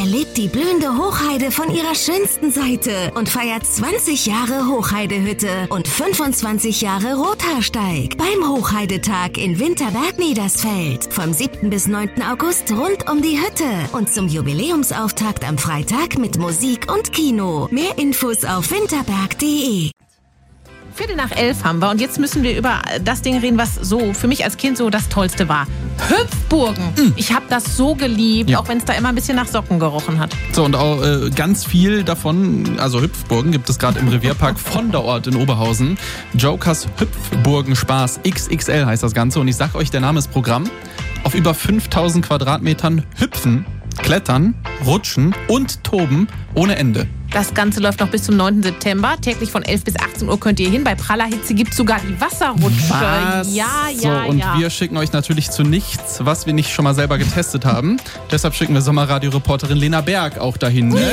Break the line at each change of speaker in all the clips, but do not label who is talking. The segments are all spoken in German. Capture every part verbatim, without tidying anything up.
Erlebt die blühende Hochheide von ihrer schönsten Seite und feiert zwanzig Jahre Hochheidehütte und fünfundzwanzig Jahre Rothaarsteig beim Hochheidetag in Winterberg-Niedersfeld. Vom siebten bis neunten August rund um die Hütte und zum Jubiläumsauftakt am Freitag mit Musik und Kino. Mehr Infos auf winterberg punkt de.
Viertel nach elf haben wir und jetzt müssen wir über das Ding reden, was so für mich als Kind so das Tollste war. Hüpfburgen. Mm. Ich habe das so geliebt, ja. Auch wenn es da immer ein bisschen nach Socken gerochen hat.
So, und auch äh, ganz viel davon, also Hüpfburgen, gibt es gerade im Revierpark von der Ort in Oberhausen. Jokers Hüpfburgen-Spaß X X L heißt das Ganze. Und ich sag euch, der Name ist Programm. Auf über fünftausend Quadratmetern hüpfen, klettern, rutschen und toben ohne Ende.
Das Ganze läuft noch bis zum neunten September. Täglich von elf bis achtzehn Uhr könnt ihr hin. Bei praller Hitze gibt es sogar die Wasserrutsche.
Was?
Ja,
so,
ja,
und
ja.
wir schicken euch natürlich zu nichts, was wir nicht schon mal selber getestet haben. Deshalb schicken wir Sommerradio-Reporterin Lena Berg auch dahin. Ne?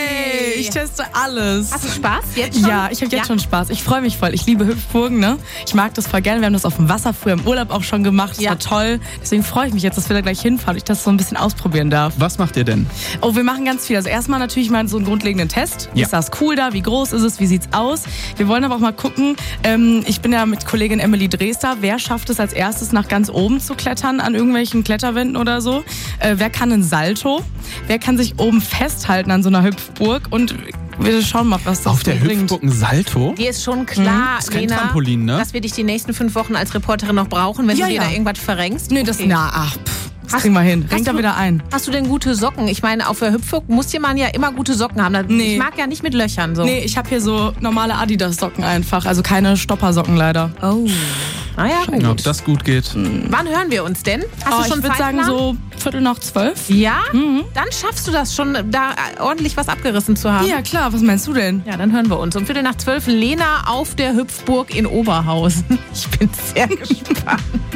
Ich teste alles.
Hast du Spaß jetzt schon?
Ja, ich habe jetzt
ja.
schon Spaß. Ich freue mich voll. Ich liebe Hüpfburgen, ne? Ich mag das voll gerne. Wir haben das auf dem Wasser früher im Urlaub auch schon gemacht. Das
ja.
war toll. Deswegen freue ich mich jetzt, dass wir da gleich hinfahren und ich das so ein bisschen ausprobieren darf.
Was macht ihr denn?
Oh, wir machen ganz viel. Also erstmal natürlich mal so einen grundlegenden Test.
Ja.
Ist das cool da? Wie groß ist es? Wie sieht's aus? Wir wollen aber auch mal gucken. Ähm, ich bin ja mit Kollegin Emily Dresder. Wer schafft es als erstes nach ganz oben zu klettern an irgendwelchen Kletterwänden oder so? Äh, wer kann einen Salto? Wer kann sich oben festhalten an so einer Hüpfburg? Und wir schauen mal, was das
Auf der
bringt.
Hüpfburg ein Salto?
Dir ist schon klar,
Das ist kein
Lena,
Trampolin, ne?
dass wir dich die nächsten fünf Wochen als Reporterin noch brauchen, wenn
Ja,
du dir
ja.
da irgendwas verrenkst.
Nee, das,
Okay.
na, ach, pff, das
Hast
kriegen wir hin.
hast
Renkt da
du-
wieder ein.
Hast du denn gute Socken? Ich meine, auf der Hüpfburg muss man ja immer gute Socken haben.
Nee.
Ich mag ja nicht mit Löchern so.
Nee, ich habe hier so normale Adidas-Socken einfach. Also keine Stoppersocken leider.
Oh. Naja, gut.
Ja, ob das gut geht.
Wann hören wir uns denn? Hast
Oh,
du schon
ich würde sagen
Zeitplan?
so Viertel nach zwölf.
Ja? Dann schaffst du das schon, da ordentlich was abgerissen zu haben.
Ja, klar. Was meinst du denn?
Ja, dann hören wir uns. Um Viertel nach zwölf Lena auf der Hüpfburg in Oberhausen. Ich bin sehr gespannt.